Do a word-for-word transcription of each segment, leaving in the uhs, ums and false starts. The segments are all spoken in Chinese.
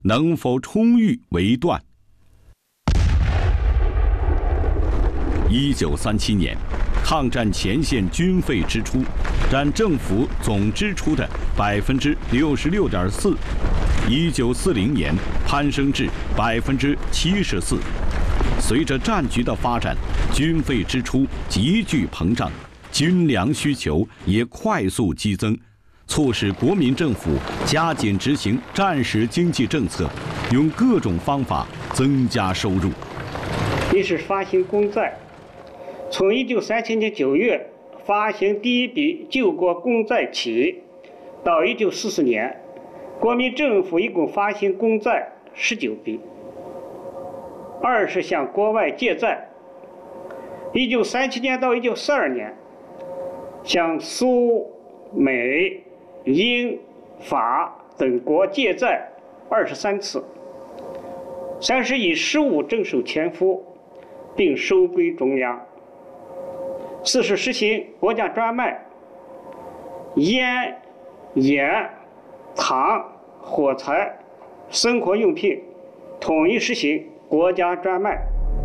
能否充裕为断。一九三七年，抗战前线军费支出占政府总支出的百分之六十六点四，一九四零年攀升至百分之七十四。随着战局的发展，军费支出急剧膨胀，军粮需求也快速激增，促使国民政府加紧执行战时经济政策，用各种方法增加收入。 一是发行公债，从一九三七年九月发行第一笔救国公债起，到一九四四年，国民政府一共发行公债十九笔。二是向国外借债，一九三七年到一九四二年，向苏、美、英、法等国借债二十三次。三是以实物征收钱赋，并收归中央。四是实行国家专卖，烟、盐、糖、火柴、生活用品统一实行国家专卖。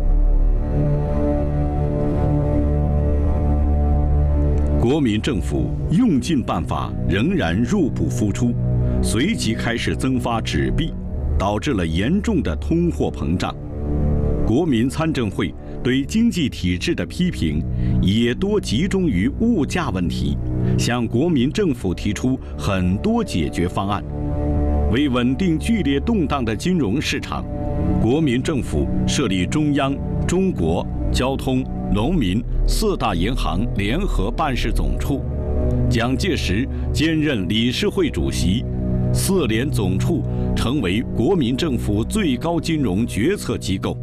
国民政府用尽办法，仍然入不敷出，随即开始增发纸币，导致了严重的通货膨胀。国民参政会对经济体制的批评也多集中于物价问题，向国民政府提出很多解决方案。为稳定剧烈动荡的金融市场，国民政府设立中央、中国、交通、农民四大银行联合办事总处，蒋介石兼任理事会主席，四联总处成为国民政府最高金融决策机构。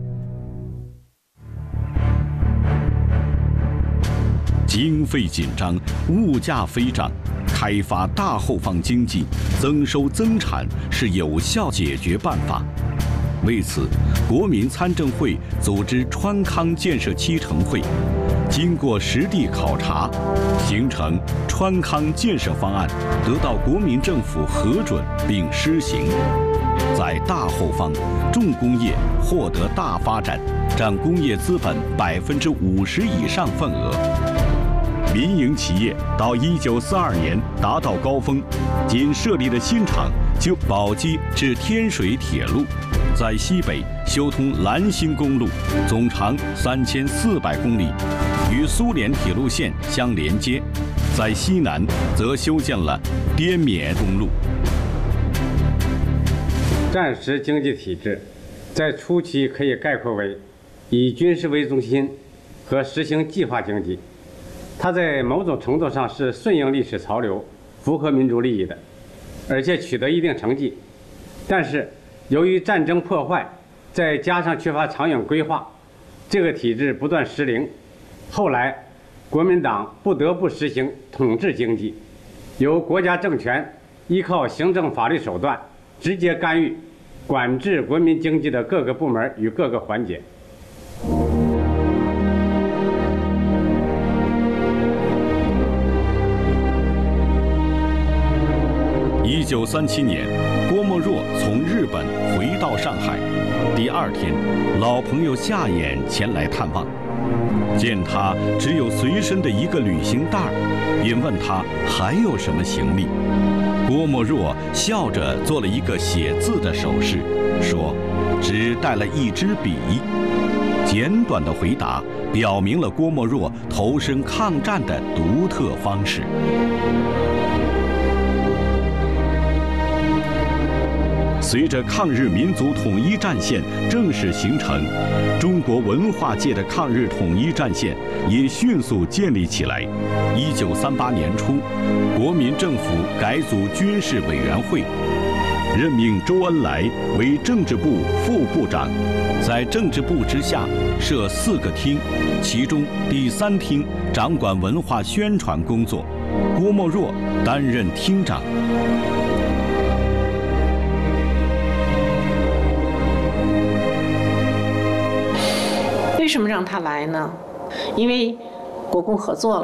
经费紧张，物价飞涨，开发大后方经济，增收增产是有效解决办法。为此，国民参政会组织川康建设期成会，经过实地考察，形成川康建设方案，得到国民政府核准并施行。在大后方，重工业获得大发展，占工业资本百分之五十以上份额。民营企业到一九四二年达到高峰，仅设立的新厂就宝鸡至天水铁路，在西北修通兰新公路，总长三千四百公里，与苏联铁路线相连接；在西南则修建了滇缅公路。 战时经济体制在初期可以概括为以军事为中心和实行计划经济。它在某种程度上是顺应历史潮流，符合民族利益的，而且取得一定成绩。但是，由于战争破坏，再加上缺乏长远规划，这个体制不断失灵。后来，国民党不得不实行统治经济，由国家政权依靠行政法律手段直接干预、管制国民经济的各个部门与各个环节。 一九三七年，郭沫若从日本回到上海。第二天，老朋友夏衍前来探望，见他只有随身的一个旅行袋，便问他还有什么行李。郭沫若笑着做了一个写字的手势，说只带了一支笔。简短的回答表明了郭沫若投身抗战的独特方式。随着抗日民族统一战线正式形成，中国文化界的抗日统一战线也迅速建立起来。一九三八年初，国民政府改组军事委员会，任命周恩来为政治部副部长，在政治部之下设四个厅，其中第三厅掌管文化宣传工作，郭沫若担任厅长。 为什么让他来呢？因为国共合作了。